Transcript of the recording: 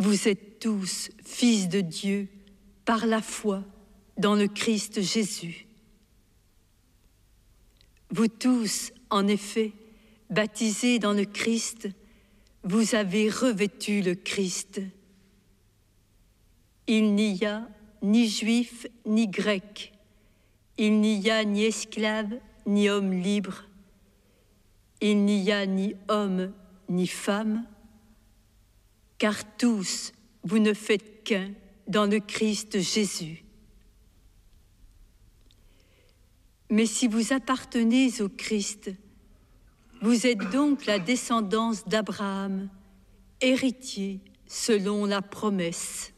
vous êtes tous fils de Dieu par la foi dans le Christ Jésus. Vous tous, en effet, baptisés dans le Christ, vous avez revêtu le Christ. Il n'y a ni juif ni grec, il n'y a ni esclave ni homme libre, il n'y a ni homme ni femme, car tous vous ne faites qu'un dans le Christ Jésus. Mais si vous appartenez au Christ, vous êtes donc la descendance d'Abraham, héritier selon la promesse.